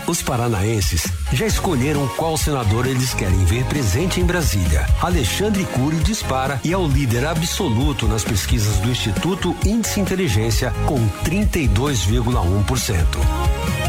Os paranaenses já escolheram qual senador eles querem ver presente em Brasília. Alexandre Cury dispara e é o líder absoluto nas pesquisas do Instituto Índice Inteligência com 32,1%.